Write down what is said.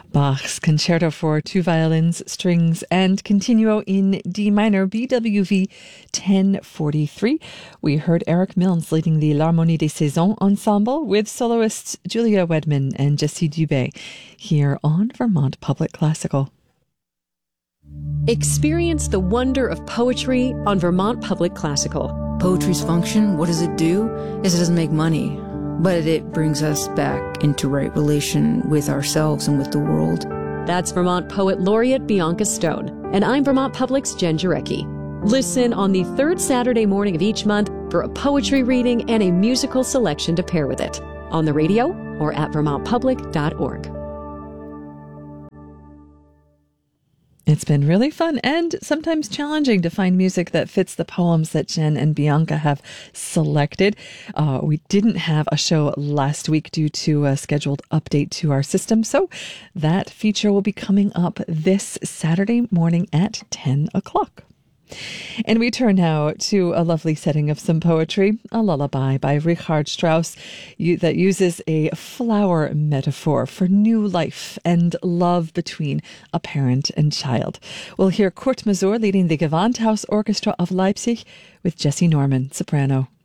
Bach's Concerto for Two Violins, Strings and Continuo in D minor, BWV 1043. We heard Eric Milnes leading the L'Harmonie des Saisons Ensemble with soloists Julia Wedman and Jessie Dubé here on Vermont Public Classical. Experience the wonder of poetry on Vermont Public Classical. Poetry's function, what does it do? Is it doesn't make money, but it brings us back into right relation with ourselves and with the world. That's Vermont Poet Laureate Bianca Stone, and I'm Vermont Public's Jen Jarecki. Listen on the third Saturday morning of each month for a poetry reading and a musical selection to pair with it, on the radio or at vermontpublic.org. It's been really fun and sometimes challenging to find music that fits the poems that Jen and Bianca have selected. We didn't have a show last week due to a scheduled update to our system, so that feature will be coming up this Saturday morning at 10 o'clock. And we turn now to a lovely setting of some poetry, a lullaby by Richard Strauss that uses a flower metaphor for new life and love between a parent and child. We'll hear Kurt Masur leading the Gewandhaus Orchestra of Leipzig with Jessie Norman, soprano.